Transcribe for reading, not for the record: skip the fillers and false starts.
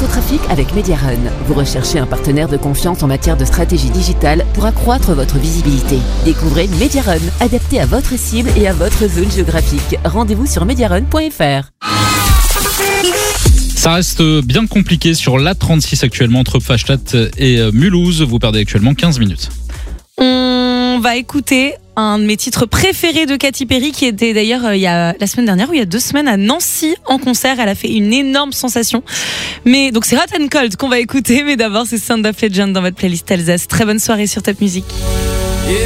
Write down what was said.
l'infotrafic avec Mediarun. Vous recherchez un partenaire de confiance en matière de stratégie digitale pour accroître votre visibilité. Découvrez Mediarun, adapté à votre cible et à votre zone géographique. Rendez-vous sur mediarun.fr. Ça reste bien compliqué sur l'A36 actuellement entre Pfastatt et Mulhouse. Vous perdez actuellement 15 minutes. On va écouter un de mes titres préférés de Katy Perry qui était d'ailleurs la semaine dernière ou il y a 2 semaines à Nancy en concert. Elle a fait une énorme sensation. Mais donc c'est Hot and Cold qu'on va écouter. Mais d'abord c'est Sound of Legend dans votre playlist Alsace. Très bonne soirée sur Top Music.